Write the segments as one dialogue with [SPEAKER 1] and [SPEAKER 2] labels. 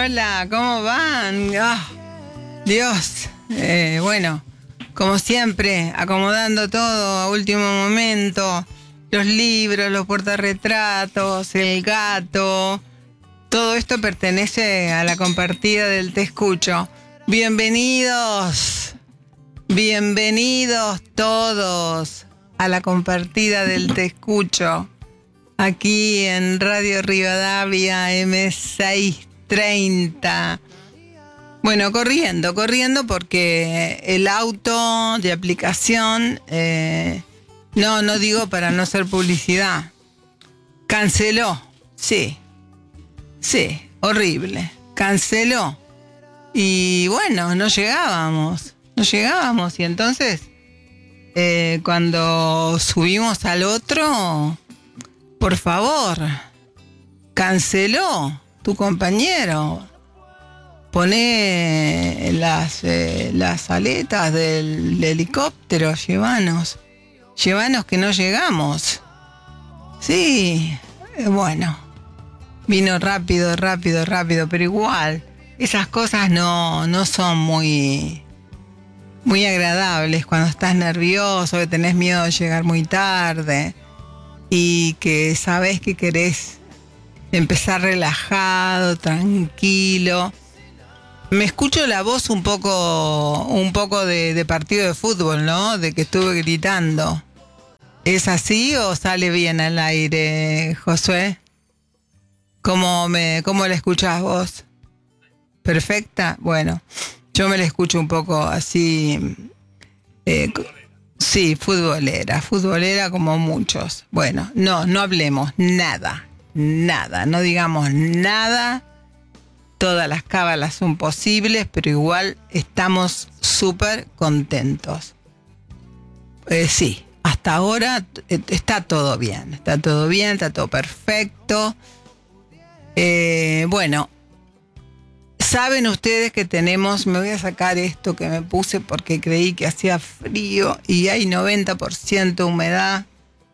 [SPEAKER 1] Hola, ¿cómo van? Dios, bueno, como siempre, acomodando todo a último momento, los libros, los portarretratos, el gato, todo esto pertenece a la compartida del Te Escucho. Bienvenidos todos a la compartida del Te Escucho, aquí en Radio Rivadavia M630. Bueno, corriendo porque el auto de aplicación, no digo para no hacer publicidad, canceló, sí, horrible, canceló. Y bueno, no llegábamos y entonces cuando subimos al otro, por favor, canceló tu compañero. Poné las aletas del helicóptero, llévanos que no llegamos. Sí, bueno, vino rápido, pero igual, esas cosas no son muy agradables cuando estás nervioso, que tenés miedo de llegar muy tarde y que sabés que querés empezar relajado, tranquilo. Me escucho la voz un poco de partido de fútbol, ¿no? De que estuve gritando. ¿Es así o sale bien al aire, Josué? ¿Cómo la escuchás vos? ¿Perfecta? Bueno, yo me la escucho un poco así. Sí, futbolera como muchos. Bueno, no hablemos nada, no digamos nada. Todas las cábalas son posibles, pero igual estamos súper contentos. Sí, hasta ahora está todo bien, está todo perfecto. Bueno, saben ustedes que tenemos, me voy a sacar esto que me puse porque creí que hacía frío y hay 90% humedad.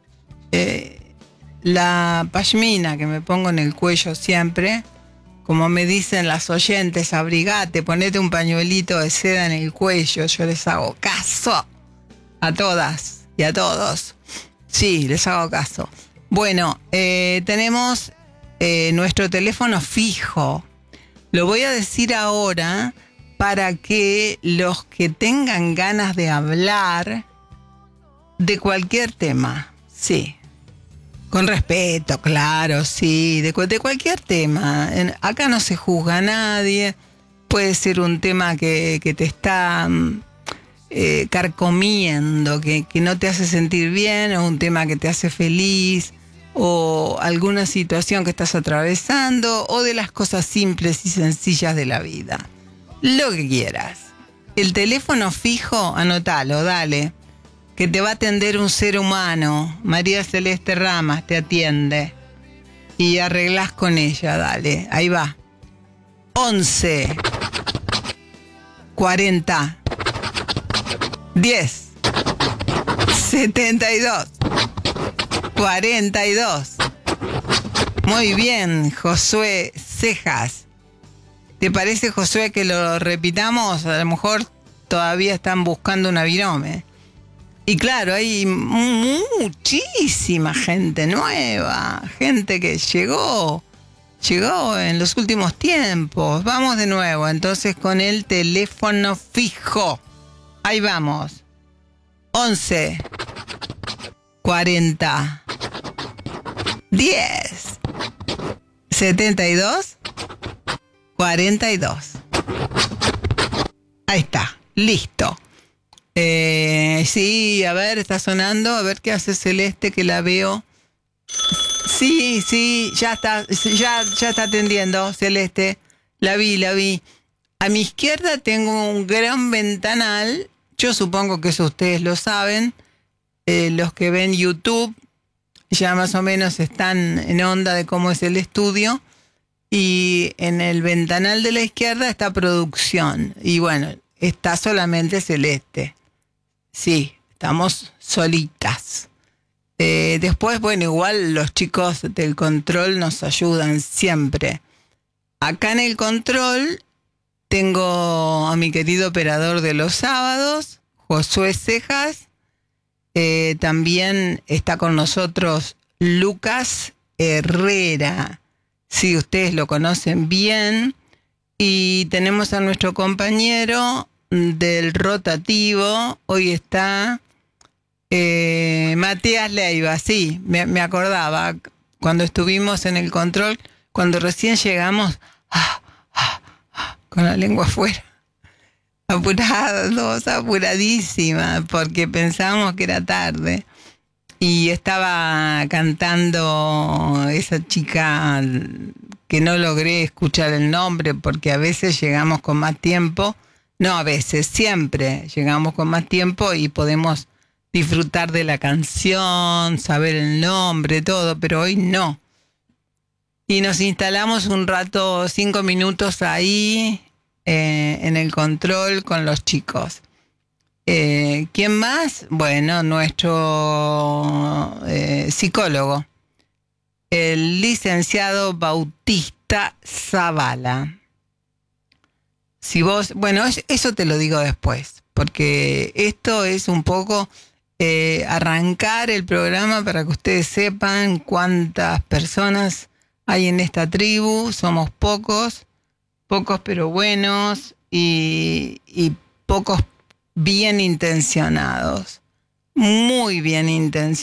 [SPEAKER 1] La pashmina que me pongo en el cuello siempre, como me dicen las oyentes, abrigate, ponete un pañuelito de seda en el cuello. Yo les hago caso a todas y a todos. Sí, les hago caso. Bueno, tenemos nuestro teléfono fijo. Lo voy a decir ahora para que los que tengan ganas de hablar de cualquier tema, sí, con respeto, claro, sí, de cualquier tema. Acá no se juzga a nadie. Puede ser un tema que te está carcomiendo, que no te hace sentir bien, o un tema que te hace feliz, o alguna situación que estás atravesando, o de las cosas simples y sencillas de la vida. Lo que quieras. El teléfono fijo, anotalo, dale, que te va a atender un ser humano. María Celeste Ramas te atiende y arreglás con ella, dale, ahí va. 11 40 10 72 42. Muy bien, Josué Cejas. ¿Te parece, Josué, que lo repitamos? A lo mejor todavía están buscando una virome. Y claro, hay muchísima gente nueva, gente que llegó en los últimos tiempos. Vamos de nuevo, entonces, con el teléfono fijo. Ahí vamos. 11 40 10 72 42. Ahí está, listo. Sí, a ver, está sonando. A ver qué hace Celeste, que la veo. Sí, ya está atendiendo, Celeste. La vi. A mi izquierda tengo un gran ventanal. Yo supongo que eso ustedes lo saben. Los que ven YouTube ya más o menos están en onda de cómo es el estudio. Y en el ventanal de la izquierda está producción. Y bueno, está solamente Celeste. Sí, estamos solitas. Después, bueno, igual los chicos del control nos ayudan siempre. Acá en el control tengo a mi querido operador de los sábados, Josué Cejas. También está con nosotros Lucas Herrera. Sí, ustedes lo conocen bien. Y tenemos a nuestro compañero del rotativo. Hoy está Matías Leiva. Sí, me acordaba cuando estuvimos en el control, cuando recién llegamos, con la lengua afuera. Apurados, apuradísima, porque pensábamos que era tarde. Y estaba cantando esa chica que no logré escuchar el nombre, porque a veces llegamos con más tiempo. No, a veces, siempre llegamos con más tiempo y podemos disfrutar de la canción, saber el nombre, todo, pero hoy no. Y nos instalamos un rato, 5 minutos ahí, en el control con los chicos. ¿Quién más? Bueno, nuestro psicólogo, el licenciado Bautista Zavala. Si vos, bueno, eso te lo digo después, porque esto es un poco arrancar el programa para que ustedes sepan cuántas personas hay en esta tribu. Somos pocos pero buenos y pocos bien intencionados, muy bien intencionados.